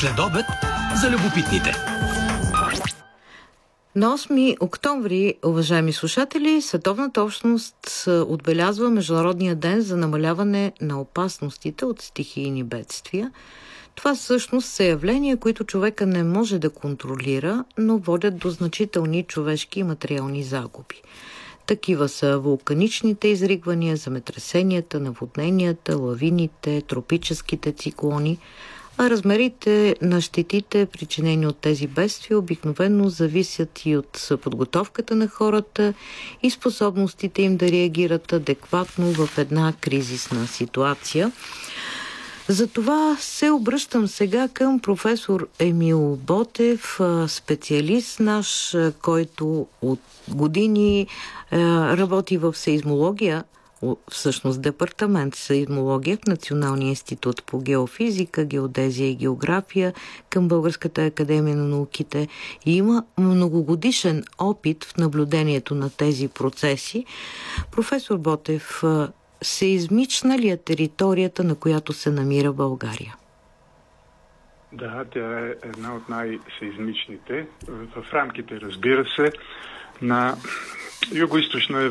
Следобед за любопитните. На 8 октомври, уважаеми слушатели, световната общност отбелязва Международния ден за намаляване на опасностите от стихийни бедствия. Това всъщност са явления, които човека не може да контролира, но водят до значителни човешки и материални загуби. Такива са вулканичните изригвания, земетресенията, наводненията, лавините, тропическите циклони, а размерите на щетите, причинени от тези бедствия, обикновено зависят и от подготовката на хората и способностите им да реагират адекватно в една кризисна ситуация. Затова се обръщам сега към професор Емил Ботев, специалист наш, който от години работи в сейзмология, всъщност департамент сейзмология в Националния институт по геофизика, геодезия и география към Българската академия на науките и има многогодишен опит в наблюдението на тези процеси. Професор Ботев, сеизмична ли е територията, на която се намира България? Да, тя е една от най-сеизмичните. В рамките, разбира се, на югоизточна